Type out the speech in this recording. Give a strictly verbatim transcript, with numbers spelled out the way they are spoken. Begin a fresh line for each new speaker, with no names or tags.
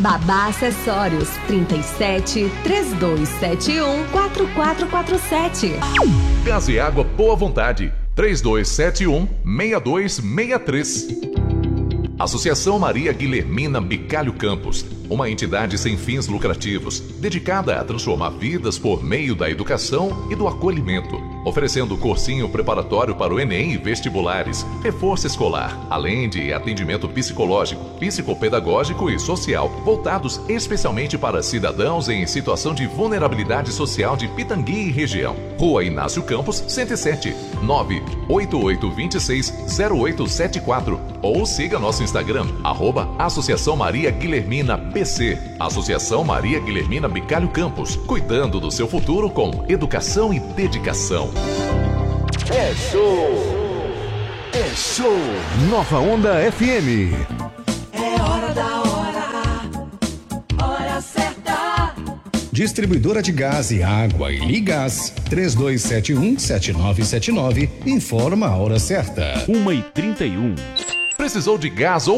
Babá Acessórios, trinta e sete, três dois sete um, quatro quatro quatro sete.
Gás e Água Boa Vontade, três dois sete um, seis dois seis três. Associação Maria Guilhermina Bicalho Campos, uma entidade sem fins lucrativos, dedicada a transformar vidas por meio da educação e do acolhimento, oferecendo cursinho preparatório para o Enem e vestibulares, reforço escolar, além de atendimento psicológico, psicopedagógico e social, voltados especialmente para cidadãos em situação de vulnerabilidade social de Pitangui e região. Rua Inácio Campos, cento e sete, nove oito oito dois seis zero oito sete quatro, ou siga nosso Instagram, arroba Associação Maria Guilhermina B C. Associação Maria Guilhermina Bicalho Campos, cuidando do seu futuro com educação e dedicação.
É show! É show! Nova Onda F M.
É hora da hora, hora certa.
Distribuidora de gás e água e Ligás, três dois sete um, sete nove sete nove, informa a hora certa.
uma e trinta e um.
Precisou de gás ou